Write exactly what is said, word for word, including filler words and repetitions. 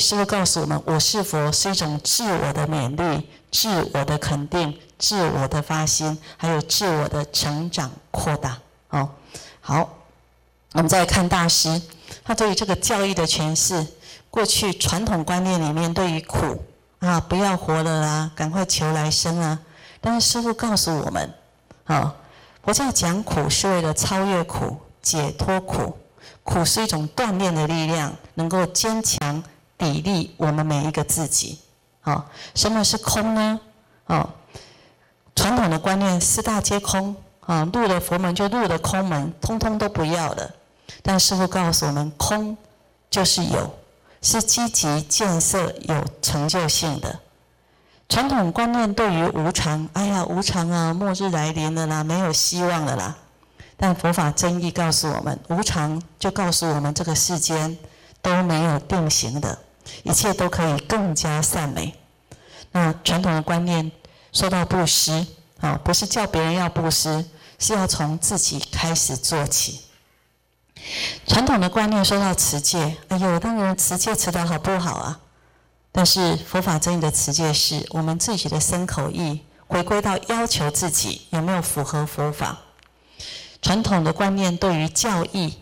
师父告诉我们，我是佛是一种自我的勉励、自我的肯定、自我的发心，还有自我的成长扩大。哦，好，我们再来看大师，他对于这个教义的诠释。过去传统观念里面对于苦啊，不要活了啦，赶快求来生啊。但是师父告诉我们，啊，佛教讲苦是为了超越苦、解脱苦。苦是一种锻炼的力量，能够坚强砥砺我们每一个自己。啊，什么是空呢？啊，传统的观念四大皆空啊，入了佛门就入了空门，通通都不要了。但师父告诉我们，空就是有。是积极建设有成就性的。传统观念对于无常，哎呀，无常啊，末日来临了啦，没有希望了啦。但佛法真义告诉我们，无常就告诉我们这个世间都没有定型的，一切都可以更加善美。那传统的观念说到布施啊，不是叫别人要布施，是要从自己开始做起。传统的观念说到持戒，哎呦，当然持戒持得好不好啊？但是佛法真义的持戒是我们自己的身口意，回归到要求自己有没有符合佛法。传统的观念对于教义